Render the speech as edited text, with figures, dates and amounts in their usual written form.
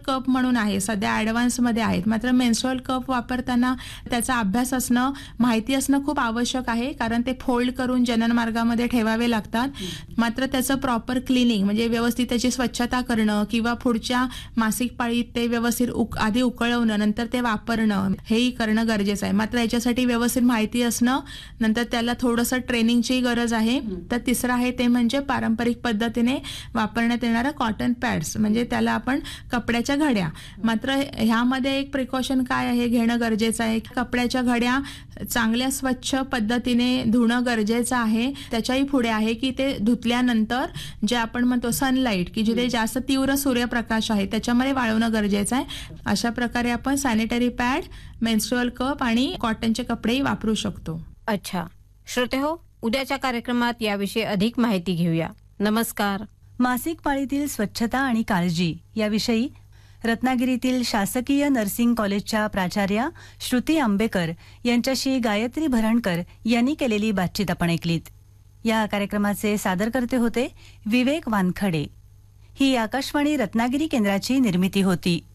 Cup म्हणून आहे, सध्या ॲडव्हान्समध्ये आहेत. मात्र मेन्स्ट्रुअल कप वापरताना त्याचा अभ्यास असणं, माहिती असणं खूप आवश्यक आहे, कारण ते फोल्ड करून जननमार्गामध्ये ठेवावे लागतात. मात्र त्याचं प्रॉपर क्लिनिंग म्हणजे व्यवस्थित त्याची स्वच्छता करणं किंवा पुढच्या मासिक पाळीत ते व्यवस्थित आधी उकळवणं, नंतर ते वापरणं, हेही करणं गरजेचं आहे. मात्र याच्यासाठी व्यवस्थित माहिती असणं, नंतर त्याला थोडंसं ट्रेनिंगची गरज आहे. तर तिसरं आहे ते म्हणजे पारंपरिक पद्धतीने वापरण्यात येणारं कॉटन पॅड्स, म्हणजे त्याला आपण कपड्याच्या घड्या. मात्र ह्यामध्ये एक प्रिकॉशन काय आहे घेणं गरजेचं आहे, कपड्याच्या घड्या चांगल्या स्वच्छ पद्धतीने धुणं गरजेचं आहे. त्याच्याही पुढे आहे की ते धुतल्यानंतर जे आपण म्हणतो सनलाईट, की जिथे जास्त तीव्र सूर्यप्रकाश आहे त्याच्यामध्ये वाळवणं गरजेचं आहे. अशा प्रकारे आपण सॅनिटरी पॅड, मेन्स्ट्रुअल कप आणि कॉटनचे कपडेही वापरू शकतो. अच्छा श्रोतेहो, उद्याच्या कार्यक्रमात याविषयी अधिक माहिती घेऊया. नमस्कार. मासिक पाळीतील स्वच्छता आणि काळजी याविषयी रत्नागिरीतील शासकीय नर्सिंग कॉलेजच्या प्राचार्या श्रुती आंबेकर यांच्याशी गायत्री भरणकर यांनी केलेली बातचीत आपण ऐकलीत. या कार्यक्रमाचे सादरकर्ते होते विवेक वानखडे. ही आकाशवाणी रत्नागिरी केंद्राची निर्मिती होती.